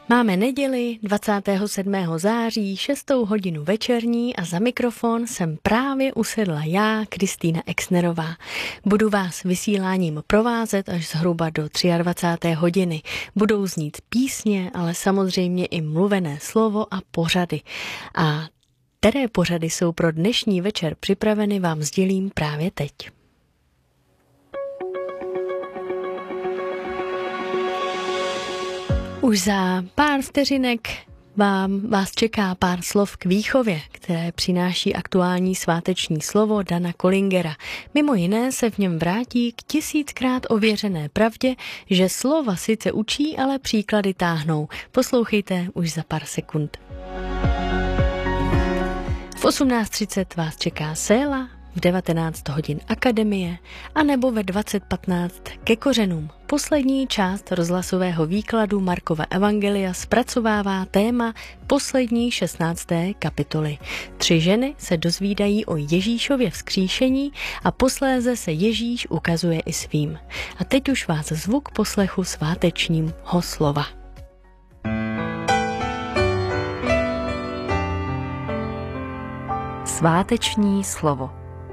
Máme neděli 27. září 6. hodinu večerní a za mikrofon jsem právě usedla já, Kristýna Exnerová. Budu vás vysíláním provázet až zhruba do 23. hodiny. Budou znít písně, ale samozřejmě i mluvené slovo a pořady. A které pořady jsou pro dnešní večer připraveny, vám sdělím právě teď. Už za pár vteřinek vás čeká pár slov k výchově, které přináší aktuální sváteční slovo Dana Collingera. Mimo jiné se v něm vrátí k 1000krát ověřené pravdě, že slova sice učí, ale příklady táhnou. Poslouchejte už za pár sekund. V 18:30 vás čeká Séla, v 19 hodin Akademie a nebo ve 20:15 ke kořenům. Poslední část rozhlasového výkladu Markova evangelia zpracovává téma poslední 16. kapitoly. 3 ženy se dozvídají o Ježíšově vzkříšení a posléze se Ježíš ukazuje i svým. A teď už vás zvu k poslechu svátečního slova. Sváteční slovo.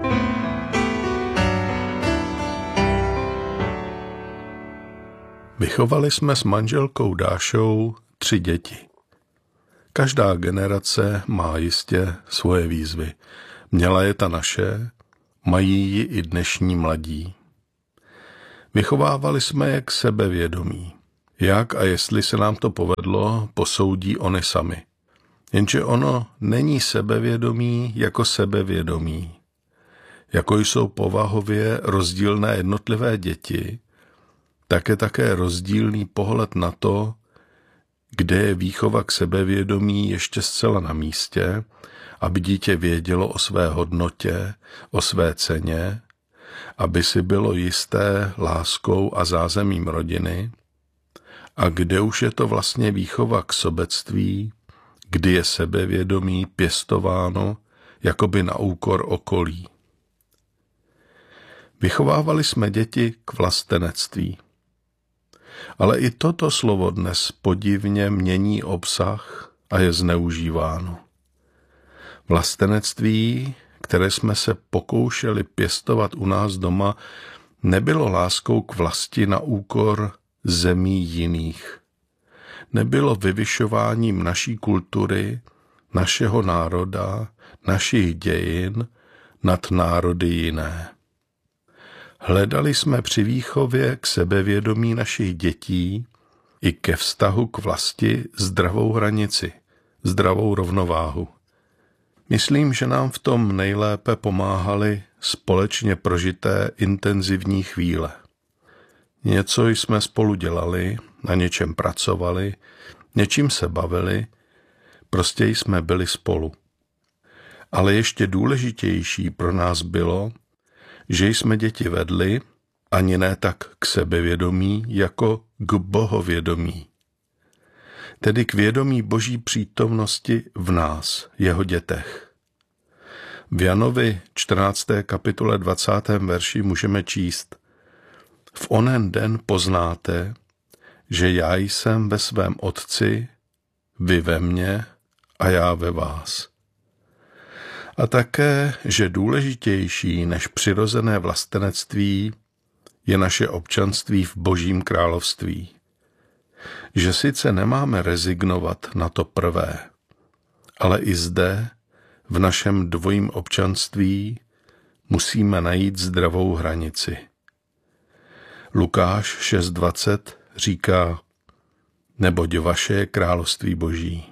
Vychovali jsme s manželkou Dášou 3 děti. Každá generace má jistě svoje výzvy. Měla je ta naše, mají ji i dnešní mladí. Vychovávali jsme je k sebevědomí. Jak a jestli se nám to povedlo, posoudí oni sami. Jenže ono není sebevědomí jako sebevědomí. Jako jsou povahově rozdílné jednotlivé děti, tak je také rozdílný pohled na to, kde je výchova k sebevědomí ještě zcela na místě, aby dítě vědělo o své hodnotě, o své ceně, aby si bylo jisté láskou a zázemím rodiny, a kde už je to vlastně výchova k sobectví, kdy je sebevědomí pěstováno jakoby na úkor okolí. Vychovávali jsme děti k vlastenectví. Ale i toto slovo dnes podivně mění obsah a je zneužíváno. Vlastenectví, které jsme se pokoušeli pěstovat u nás doma, nebylo láskou k vlasti na úkor zemí jiných. Nebylo vyvyšováním naší kultury, našeho národa, našich dějin nad národy jiné. Hledali jsme při výchově k sebevědomí našich dětí i ke vztahu k vlasti zdravou hranici, zdravou rovnováhu. Myslím, že nám v tom nejlépe pomáhaly společně prožité intenzivní chvíle. Něco jsme spolu dělali, na něčem pracovali, něčím se bavili, prostě jsme byli spolu. Ale ještě důležitější pro nás bylo, že jsme děti vedli, ani ne tak k sebevědomí, jako k bohovědomí. Tedy k vědomí Boží přítomnosti v nás, jeho dětech. V Janovi 14. kapitole 20. verši můžeme číst: V onen den poznáte, že já jsem ve svém Otci, vy ve mně a já ve vás. A také, že důležitější než přirozené vlastenectví je naše občanství v Božím království. Že sice nemáme rezignovat na to prvé, ale i zde, v našem dvojím občanství, musíme najít zdravou hranici. Lukáš 6:20 říká: neboť vaše je království Boží.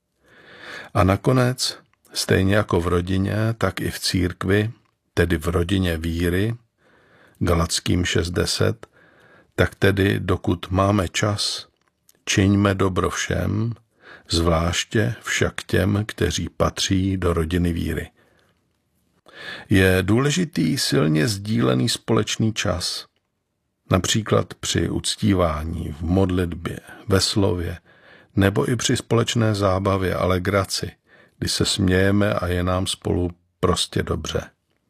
A nakonec, stejně jako v rodině, tak i v církvi, tedy v rodině víry, Galatským 6:10, tak tedy dokud máme čas, čiňme dobro všem, zvláště však těm, kteří patří do rodiny víry. Je důležitý silně sdílený společný čas, například při uctívání, v modlitbě, ve slově, nebo i při společné zábavě a legraci, kdy se smějeme a je nám spolu prostě dobře.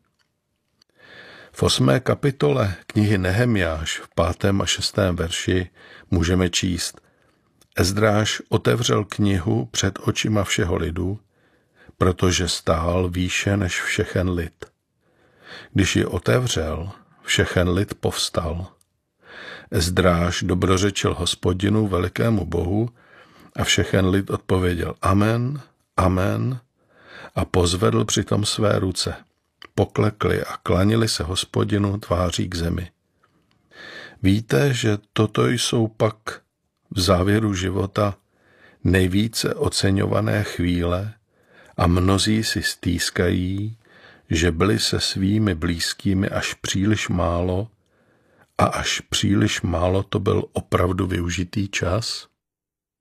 V 8. kapitole knihy Nehemjáš v 5. a 6. verši můžeme číst: Ezdráš otevřel knihu před očima všeho lidu, protože stál výše než všechen lid. Když ji otevřel, všechen lid povstal. Ezdráš dobrořečil Hospodinu, velikému Bohu, a všechen lid odpověděl amen, amen, a pozvedl přitom své ruce. Poklekli a klanili se Hospodinu tváří k zemi. Víte, že toto jsou pak v závěru života nejvíce oceňované chvíle a mnozí si stýskají, že byli se svými blízkými až příliš málo a až příliš málo to byl opravdu využitý čas?